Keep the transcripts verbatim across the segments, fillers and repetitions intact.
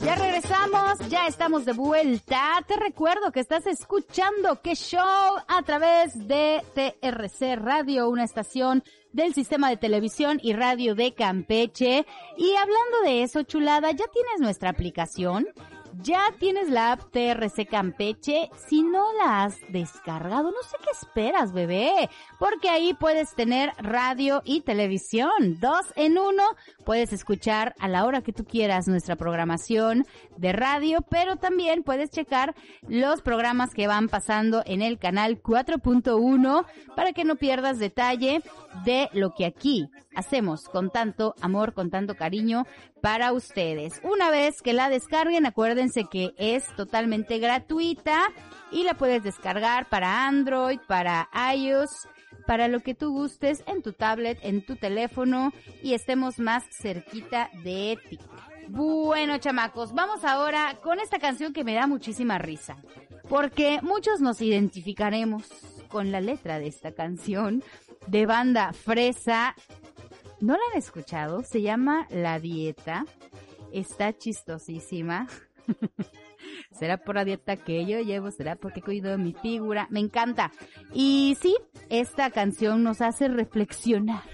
Ya regresamos, ya estamos de vuelta. Te recuerdo que estás escuchando Qué Show a través de T R C Radio, una estación del sistema de televisión y radio de Campeche. Y hablando de eso, chulada, ¿ya tienes nuestra aplicación? ¿Ya tienes la app T R C Campeche? Si no la has descargado, no sé qué esperas, bebé, porque ahí puedes tener radio y televisión, dos en uno. Puedes escuchar a la hora que tú quieras nuestra programación de radio, pero también puedes checar los programas que van pasando en el canal cuatro punto uno para que no pierdas detalle de lo que aquí hacemos con tanto amor, con tanto cariño para ustedes. Una vez que la descarguen, acuérdense que es totalmente gratuita y la puedes descargar para Android, para iOS, para lo que tú gustes, en tu tablet, en tu teléfono, y estemos más cerquita de ti. Bueno, chamacos, vamos ahora con esta canción que me da muchísima risa, porque muchos nos identificaremos con la letra de esta canción de Banda Fresa. ¿No la han escuchado? Se llama La Dieta. Está chistosísima. ¿Será por la dieta que yo llevo? ¿Será porque cuido mi figura? Me encanta. Y sí, esta canción nos hace reflexionar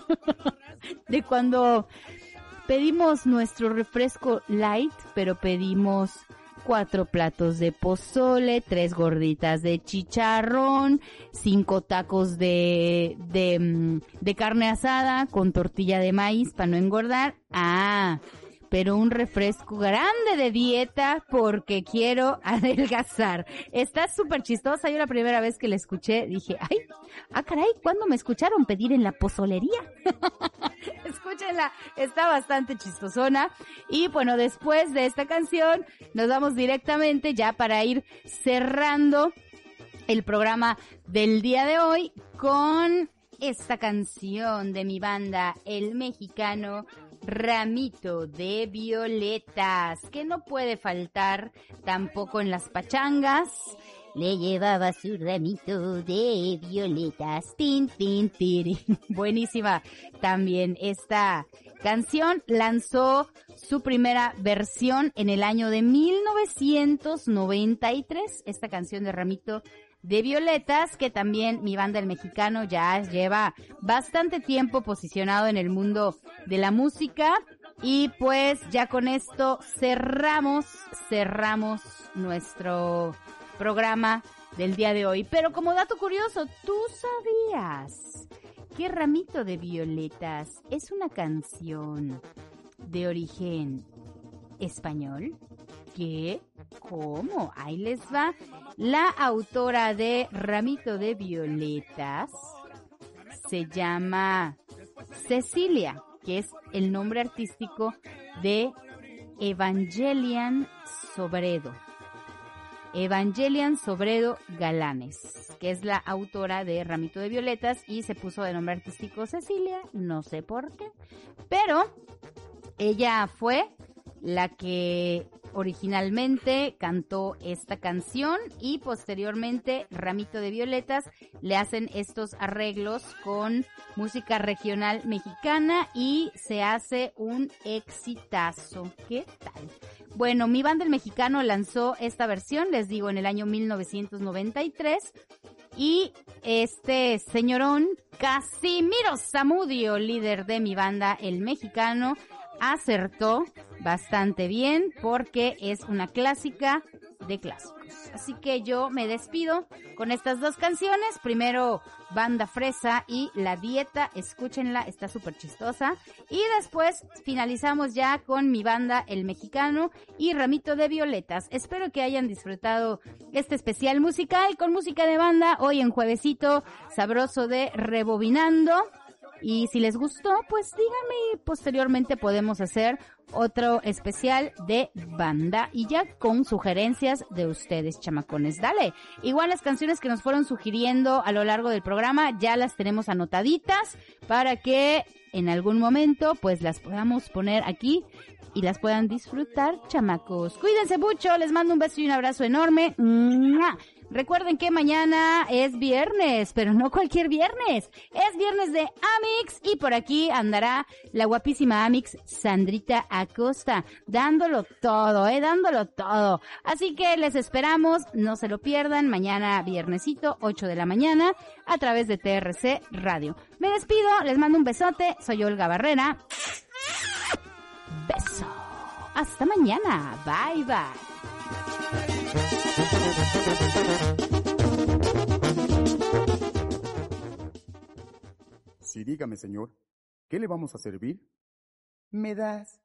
de cuando pedimos nuestro refresco light, pero pedimos cuatro platos de pozole, tres gorditas de chicharrón, cinco tacos de, de, de carne asada con tortilla de maíz para no engordar. Ah, pero un refresco grande de dieta porque quiero adelgazar. Está súper chistosa. Yo la primera vez que la escuché dije, ay, ah caray, ¿cuándo me escucharon pedir en la pozolería? Escúchenla, está bastante chistosona. Y bueno, después de esta canción nos vamos directamente ya para ir cerrando el programa del día de hoy con esta canción de mi banda, el mexicano Ramito de Violetas, que no puede faltar tampoco en las pachangas. Le llevaba su ramito de violetas. Tin, tin, tin. Buenísima también esta canción. Lanzó su primera versión en el año de mil novecientos noventa y tres. Esta canción de Ramito de Violetas, que también mi banda El Mexicano ya lleva bastante tiempo posicionado en el mundo de la música. Y pues ya con esto cerramos, cerramos nuestro programa del día de hoy. Pero como dato curioso, ¿tú sabías que Ramito de Violetas es una canción de origen español? ¿Qué? ¿Cómo? Ahí les va. La autora de Ramito de Violetas se llama Cecilia, que es el nombre artístico de Evangelian Sobredo. Evangelian Sobredo Galanes, que es la autora de Ramito de Violetas, y se puso de nombre artístico Cecilia, no sé por qué, pero ella fue la que originalmente cantó esta canción y posteriormente Ramito de Violetas le hacen estos arreglos con música regional mexicana y se hace un exitazo. ¿Qué tal? Bueno, mi banda El Mexicano lanzó esta versión, les digo, en el año mil novecientos noventa y tres, y este señorón Casimiro Zamudio, líder de mi banda El Mexicano, acertó bastante bien porque es una clásica de clásicos. Así que yo me despido con estas dos canciones. Primero Banda Fresa y La Dieta, escúchenla, está súper chistosa. Y después finalizamos ya con mi banda El Mexicano y Ramito de Violetas. Espero que hayan disfrutado este especial musical con música de banda hoy en juevesito sabroso de Rebobinando. Y si les gustó, pues díganme y posteriormente podemos hacer otro especial de banda y ya con sugerencias de ustedes, chamacones. Dale. Igual las canciones que nos fueron sugiriendo a lo largo del programa ya las tenemos anotaditas para que en algún momento pues las podamos poner aquí y las puedan disfrutar, chamacos. Cuídense mucho, les mando un beso y un abrazo enorme. ¡Mua! Recuerden que mañana es viernes, pero no cualquier viernes. Es viernes de Amix y por aquí andará la guapísima Amix Sandrita Acosta, dándolo todo, eh, dándolo todo. Así que les esperamos, no se lo pierdan, mañana viernesito, ocho de la mañana, a través de T R C Radio. Me despido, les mando un besote, soy Olga Barrera. Beso. Hasta mañana. Bye, bye. Sí, dígame, señor, ¿qué le vamos a servir? ¿Me das